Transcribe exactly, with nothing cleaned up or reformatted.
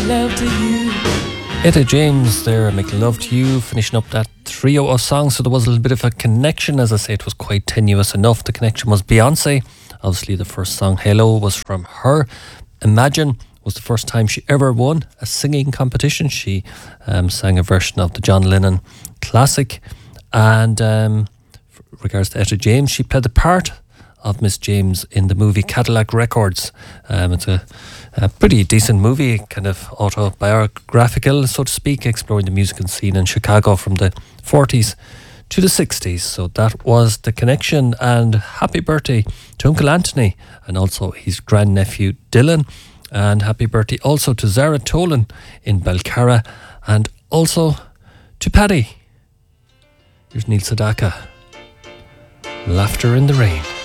love to you. Etta James there, making love to you, finishing up that trio of songs. So there was a little bit of a connection. As I say, it was quite tenuous enough. The connection was Beyonce. Obviously the first song, Halo, was from her. Imagine was the first time she ever won a singing competition. She um, sang a version of the John Lennon classic. And um, regards to Etta James, she played the part of Miss James in the movie Cadillac Records. Um, it's a, a pretty decent movie, kind of autobiographical, so to speak, exploring the musical scene in Chicago from the forties to the sixties. So that was the connection. And happy birthday to Uncle Anthony and also his grandnephew Dylan. And happy birthday also to Zara Tolan in Belcarra and also to Paddy. Here's Neil Sedaka. Laughter in the Rain.